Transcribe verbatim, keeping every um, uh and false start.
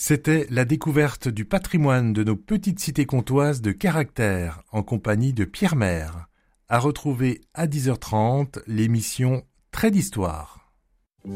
C'était la découverte du patrimoine de nos petites cités comtoises de caractère en compagnie de Pierre Maire. À retrouver à dix heures trente l'émission Trait d'Histoire.